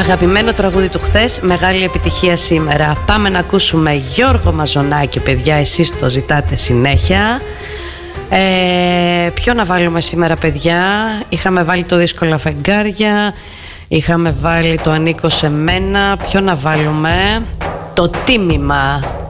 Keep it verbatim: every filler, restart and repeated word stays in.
Αγαπημένο τραγούδι του χθες, μεγάλη επιτυχία σήμερα. Πάμε να ακούσουμε Γιώργο Μαζονάκη, παιδιά, εσείς το ζητάτε συνέχεια. ε, Ποιο να βάλουμε σήμερα, παιδιά? Είχαμε βάλει το Δύσκολα Φεγγάρια, είχαμε βάλει το Ανήκω σε μένα. Ποιο να βάλουμε? Το Τίμημα.